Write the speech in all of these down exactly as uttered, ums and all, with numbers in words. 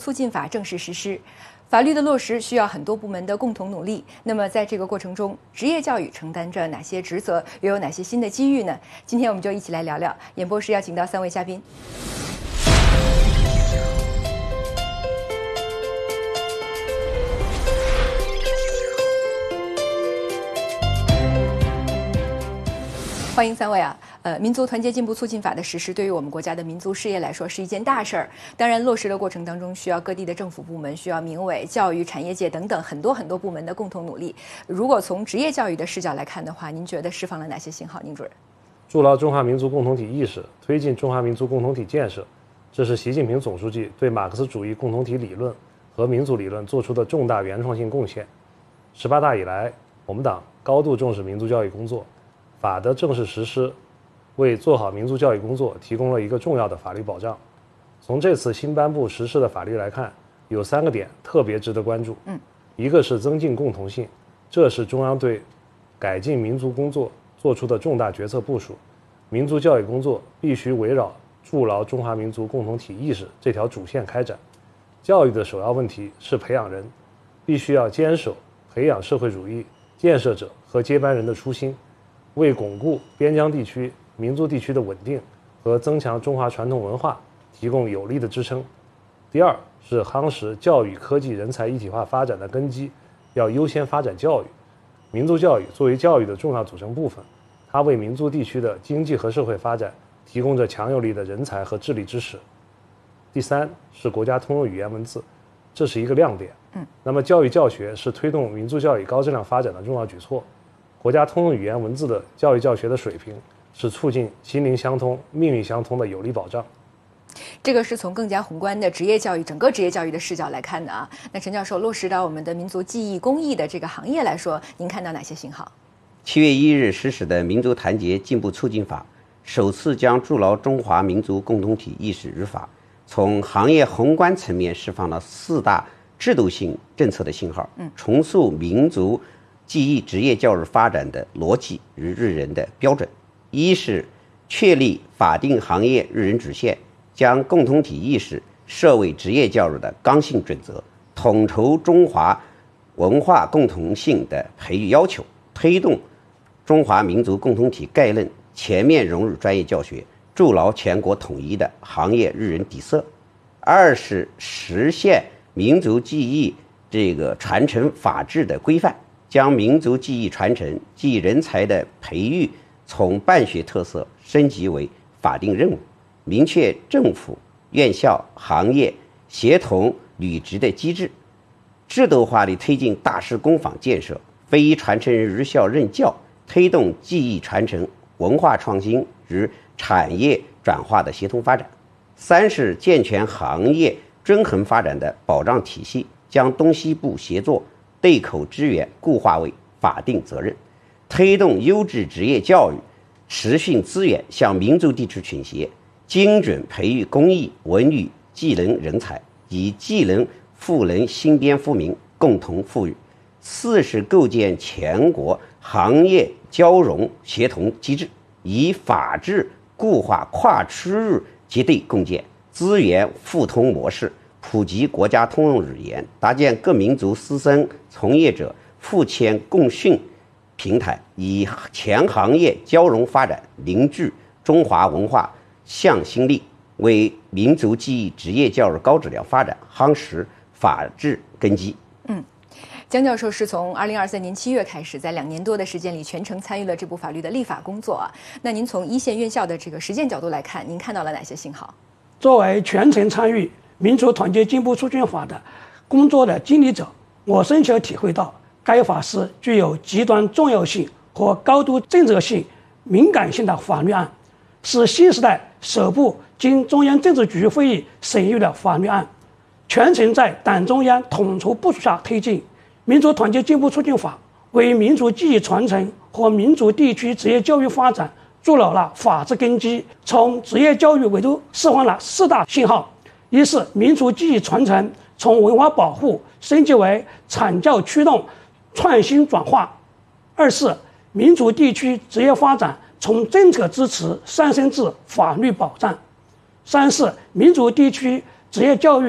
促进法正式实施。法律的落实需要很多部门的共同努力。那么，在这个过程中，职业教育承担着哪些职责，又有哪些新的机遇呢？今天我们就一起来聊聊。演播室邀请到三位嘉宾。欢迎三位啊！呃，民族团结进步促进法的实施，对于我们国家的民族事业来说是一件大事儿。当然，落实的过程当中，需要各地的政府部门、需要民委、教育、产业界等等很多很多部门的共同努力。如果从职业教育的视角来看的话，您觉得释放了哪些信号？宁主任， 筑牢中华民族共同体意识，推进中华民族共同体建设，这是习近平总书记对马克思主义共同体理论和民族理论做出的重大原创性贡献。十八大以来，我们党高度重视民族教育工作。法的正式实施，为做好民族教育工作提供了一个重要的法律保障。从这次新颁布实施的法律来看，有三个点特别值得关注。嗯，一个是增进共同性，这是中央对改进民族工作做出的重大决策部署。民族教育工作必须围绕筑牢中华民族共同体意识这条主线开展。教育的首要问题是培养人，必须要坚守培养社会主义建设者和接班人的初心。为巩固边疆地区、民族地区的稳定和增强中华传统文化提供有力的支撑。第二是夯实教育科技人才一体化发展的根基，要优先发展教育。民族教育作为教育的重要组成部分，它为民族地区的经济和社会发展提供着强有力的人才和智力支持。第三是国家通用语言文字，这是一个亮点。嗯，那么教育教学是推动民族教育高质量发展的重要举措。国家通用语言文字的教育教学的水平，是促进心灵相通、命运相通的有力保障。 这个是从更加宏观的职业教育、整个职业教育的视角来看的啊。那陈教授，落实到我们的民族技艺工艺的这个行业来说，您看到哪些信号？ 七月一日实施的民族团结进步促进法，首次将筑牢中华民族共同体意识入法，从行业宏观层面释放了四大制度性政策的信号，嗯，重塑民族技艺职业教育发展的逻辑与日人的标准。一是确立法定行业日人主线，将共同体意识设为职业教育的刚性准则，统筹中华文化共同性的培育要求，推动中华民族共同体概论全面融入专业教学，筑牢全国统一的行业日人底色。二是实现民族技艺这个传承法治的规范，将民族技艺传承、技艺人才的培育从办学特色升级为法定任务，明确政府、院校、行业协同履职的机制，制度化地推进大师工坊建设，非传承人入校任教，推动技艺传承、文化创新与产业转化的协同发展。三是健全行业均衡发展的保障体系，将东西部协作、对口支援固化为法定责任，推动优质职业教育实训资源向民族地区倾斜，精准培育工艺、文旅技能人才，以技能赋能新边富民，共同富裕。四是构建全国行业交融协同机制，以法治固化跨区域结对共建资源互通模式，普及国家通用语言，搭建各民族师生从业者互签共训平台，以全行业交融发展凝聚中华文化向心力，为民族技艺职业教育高质量发展夯实法治根基。 嗯，江教授是从二零二三年七月开始，在两年多的时间里全程参与了这部法律的立法工作啊。那您从一线院校的这个实践角度来看，您看到了哪些信号？ 作为全程参与民族团结进步促进法的工作的经历者，我深切体会到该法是具有极端重要性和高度政策性、敏感性的法律案，是新时代首部经中央政治局会议审议的法律案，全程在党中央统筹部署下推进。民族团结进步促进法为民族技艺传承和民族地区职业教育发展筑牢了法治根基，从职业教育维度释放了四大信号：一是民族技艺传承从文化保护升级为产教驱动创新转化；二是民族地区职业发展从政策支持上升至法律保障；三是民族地区职业教育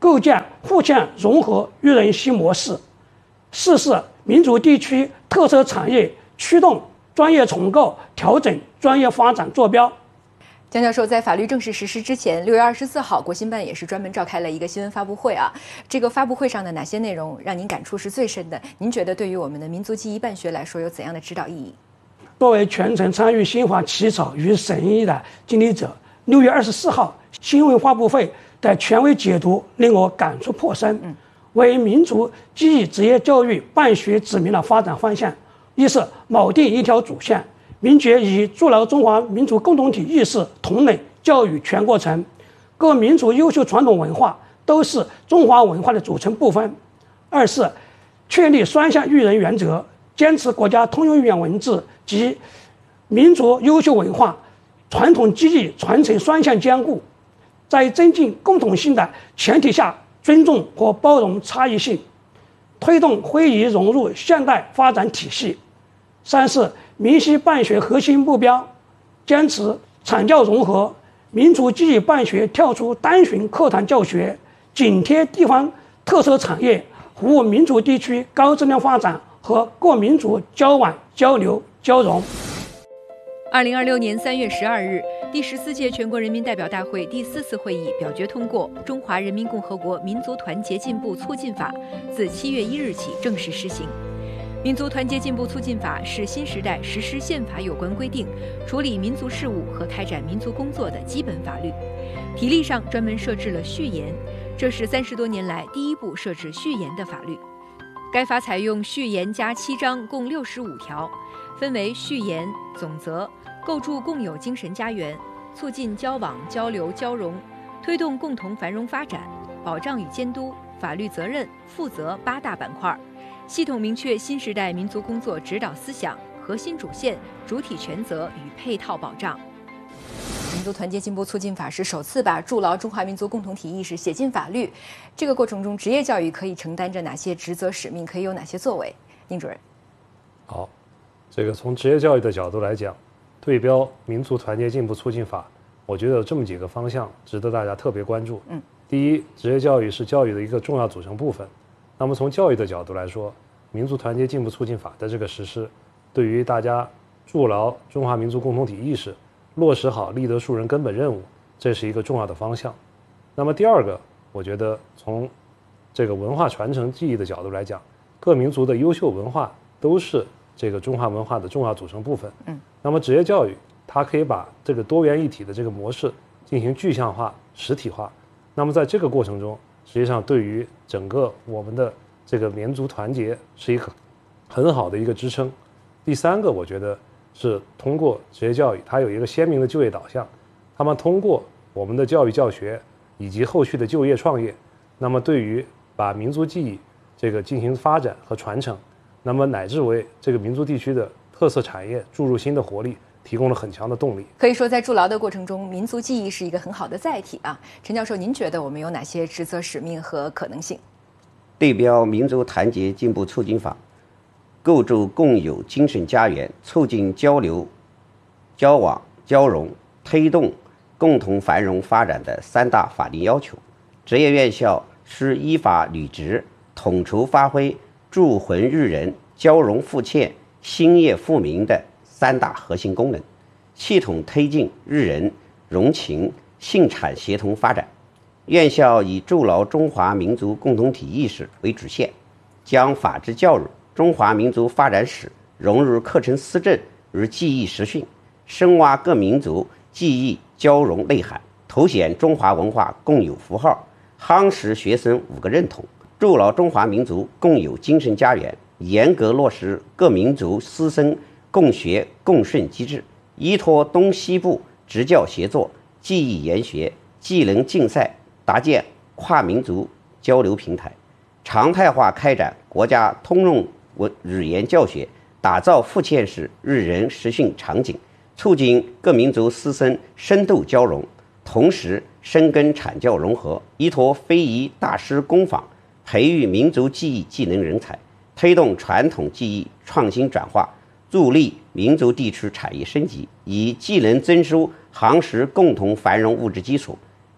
构建互相融合育人新模式。四是民族地区特色产业驱动专业重构，调整专业发展坐标。 江教授在法律正式实施之前，六月二十四号，国新办也是专门召开了一个新闻发布会啊。这个发布会上的哪些内容让您感触是最深的？您觉得对于我们的民族记忆办学来说有怎样的指导意义？ 作为全程参与新法起草与审议的经历者，六月二十四号新闻发布会的权威解读令我感触颇深，嗯、为民族记忆职业教育办学指明了发展方向。一是锚定一条主线，明确以筑牢中华民族共同体意识同类教育全过程，各民族优秀传统文化都是中华文化的组成部分。二是确立双向育人原则，坚持国家通用语言文字及民族优秀文化传统技艺传承双向兼顾，在增进共同性的前提下尊重和包容差异性，推动会议融入现代发展体系。三是明晰办学核心目标，坚持产教融合，民族记忆办学跳出单纯课堂教学，紧贴地方特色产业，服务民族地区高质量发展和各民族交往交流交融。 二零二六年三月十二日，第十四届全国人民代表大会第四次会议表决通过《中华人民共和国民族团结进步促进法》，自七月一日起正式施行。民族团结进步促进法是新时代实施宪法有关规定、处理民族事务和开展民族工作的基本法律。体例上专门设置了序言，这是三十多年来第一部设置序言的法律。该法采用序言加七章，共六十五条，分为序言、总则、构筑共有精神家园、促进交往交流交融、推动共同繁荣发展、保障与监督、法律责任、负责八大板块，系统明确新时代民族工作指导思想、核心主线、主体权责与配套保障。民族团结进步促进法是首次把筑牢中华民族共同体意识写进法律。这个过程中，职业教育可以承担着哪些职责使命？可以有哪些作为？宁主任。 好，这个从职业教育的角度来讲，对标民族团结进步促进法，我觉得有这么几个方向值得大家特别关注。嗯，第一，职业教育是教育的一个重要组成部分。那么从教育的角度来说，民族团结进步促进法的这个实施，对于大家筑牢中华民族共同体意识，落实好立德树人根本任务，这是一个重要的方向。那么第二个，我觉得从这个文化传承记忆的角度来讲，各民族的优秀文化都是这个中华文化的重要组成部分。嗯，那么职业教育它可以把这个多元一体的这个模式进行具象化、实体化。那么在这个过程中，实际上对于整个我们的这个民族团结是一个很好的一个支撑。第三个，我觉得是通过职业教育，它有一个鲜明的就业导向。他们通过我们的教育教学以及后续的就业创业，那么对于把民族记忆这个进行发展和传承，那么乃至为这个民族地区的特色产业注入新的活力，提供了很强的动力。 可以说，在筑牢的过程中，民族记忆是一个很好的载体啊。陈教授，您觉得我们有哪些职责使命和可能性？ 对标民族团结进步促进法，构筑共有精神家园，促进交流、交往、交融，推动共同繁荣发展的三大法定要求。职业院校是依法履职，统筹发挥铸魂育人、交融复欠、兴业富民的三大核心功能，系统推进育人、融情、性产协同发展。院校以筑牢中华民族共同体意识为主线，将法治教育、中华民族发展史融入课程思政与记忆实训，深挖各民族记忆交融内涵，凸显中华文化共有符号，夯实学生五个认同，筑牢中华民族共有精神家园，严格落实各民族师生共学共训机制，依托东西部职教协作、技艺研学、技能竞赛，搭建跨民族交流平台，常态化开展国家通用文语言教学，打造复欠式育人实训场景，促进各民族师生深度交融，同时深耕产教融合，依托非遗大师工坊，培育民族技艺技能人才，推动传统技艺创新转化，助力民族地区产业升级，以技能增收夯实共同繁荣物质基础，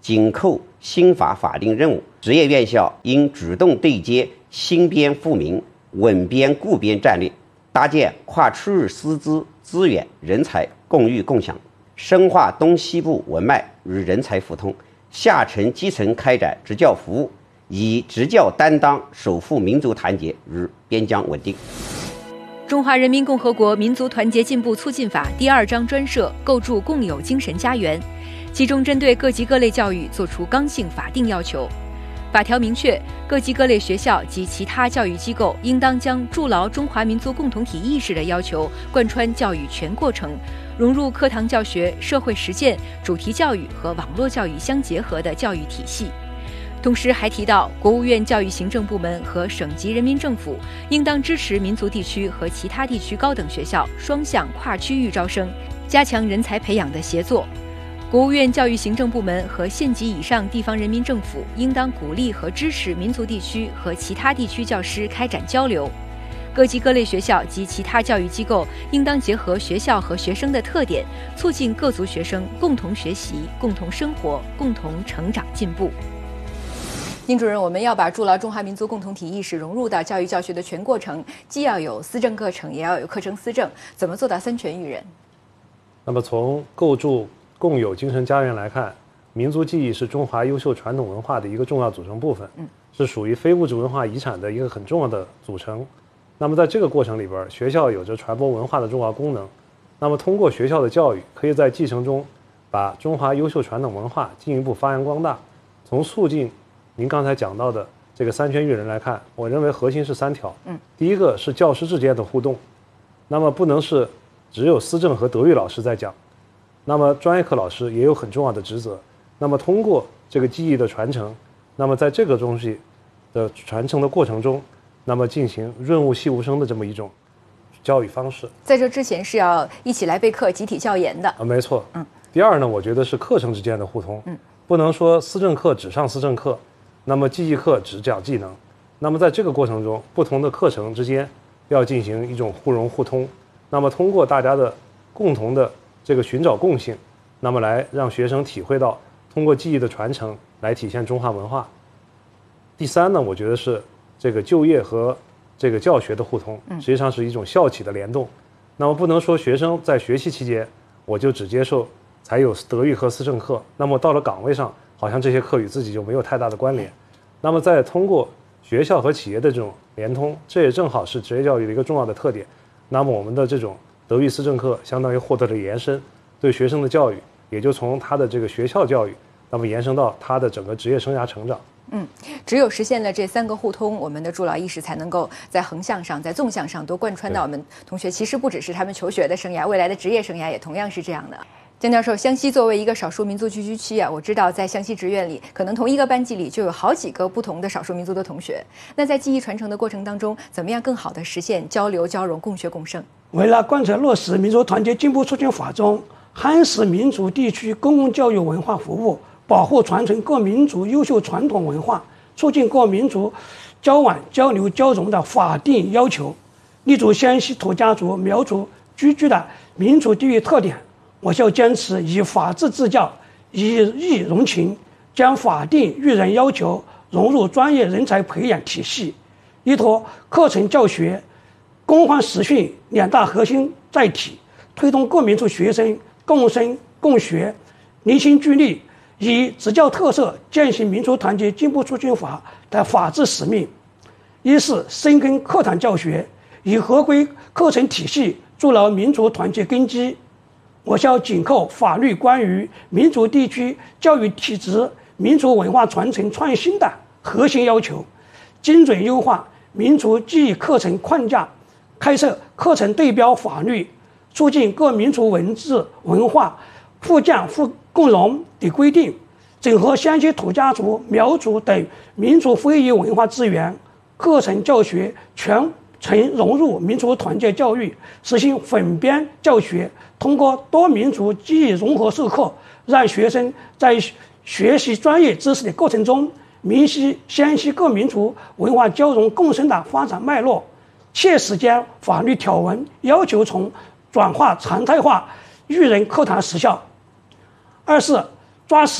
紧扣新法法定任务，职业院校应主动对接新编富民、稳编固编战略，搭建跨区域师资、资源、人才共育共享，深化东西部文脉与人才互通，下沉基层开展执教服务，以执教担当守护民族团结与边疆稳定。 中华人民共和国民族团结进步促进法第二章专设构筑共有精神家园，其中针对各级各类教育作出刚性法定要求。法条明确，各级各类学校及其他教育机构应当将筑牢中华民族共同体意识的要求贯穿教育全过程，融入课堂教学、社会实践、主题教育和网络教育相结合的教育体系。同时还提到，国务院教育行政部门和省级人民政府应当支持民族地区和其他地区高等学校双向跨区域招生，加强人才培养的协作。国务院教育行政部门和县级以上地方人民政府应当鼓励和支持民族地区和其他地区教师开展交流。各级各类学校及其他教育机构应当结合学校和学生的特点，促进各族学生共同学习、共同生活、共同成长进步。丁主任，我们要把筑牢中华民族共同体意识融入到教育教学的全过程，既要有思政课程，也要有课程思政，怎么做到三全育人？ 那么从构筑共有精神家园来看，民族记忆是中华优秀传统文化的一个重要组成部分，嗯，是属于非物质文化遗产的一个很重要的组成。那么在这个过程里边，学校有着传播文化的重要功能。那么通过学校的教育，可以在继承中把中华优秀传统文化进一步发扬光大。从促进您刚才讲到的这个三全育人来看，我认为核心是三条。嗯，第一个是教师之间的互动，那么不能是只有思政和德育老师在讲，那么专业课老师也有很重要的职责。那么通过这个技艺的传承，那么在这个东西的传承的过程中，那么进行润物细无声的这么一种教育方式。 在这之前是要一起来备课、集体教研的。 啊，没错。嗯。第二呢，我觉得是课程之间的互通。嗯。不能说思政课只上思政课，那么技艺课只讲技能。那么在这个过程中，不同的课程之间要进行一种互融互通。那么通过大家的共同的这个寻找共性，那么来让学生体会到通过技艺的传承来体现中华文化。第三呢，我觉得是这个就业和这个教学的互通，实际上是一种校企的联动。那么不能说学生在学习期间我就只接受才有德育和思政课，那么到了岗位上，好像这些课与自己就没有太大的关联。那么再通过学校和企业的这种联通，这也正好是职业教育的一个重要的特点。那么我们的这种德育思政课相当于获得了延伸，对学生的教育也就从他的这个学校教育，那么延伸到他的整个职业生涯成长。 嗯，只有实现了这三个互通，我们的筑牢意识才能够在横向上、在纵向上都贯穿到我们同学。其实不只是他们求学的生涯，未来的职业生涯也同样是这样的。江教授，湘西作为一个少数民族聚居区啊，我知道在湘西职院里，可能同一个班级里就有好几个不同的少数民族的同学。那在技艺传承的过程当中，怎么样更好地实现交流交融、共学共生？ 为了贯彻落实民族团结进步促进法中夯实民族地区公共教育文化服务，保护传承各民族优秀传统文化，促进各民族交往交流交融的法定要求，立足湘西土家族苗族居住的民族地域特点，我校坚持以法治治教，以义融情，将法定育人要求融入专业人才培养体系，依托课程教学、公换实训两大核心载体，推动各民族学生共生共学，凝心聚力，以执教特色践行民族团结进步促进法的法治使命。一是深耕课堂教学，以合规课程体系筑牢民族团结根基。我校紧扣法律关于民族地区教育体制、民族文化传承创新的核心要求，精准优化民族记忆课程框架，开设课程对标法律，促进各民族文字文化互鉴互共融的规定，整合湘西土家族、苗族等民族非遗文化资源，课程教学全程融入民族团结教育，实行混编教学，通过多民族记忆融合授课，让学生在学习专业知识的过程中，明晰湘西各民族文化交融共生的发展脉络，切实将法律条文要求从转化常态化育人课堂实效。二是抓实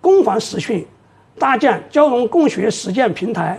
公防实训，搭建交融共学实践平台，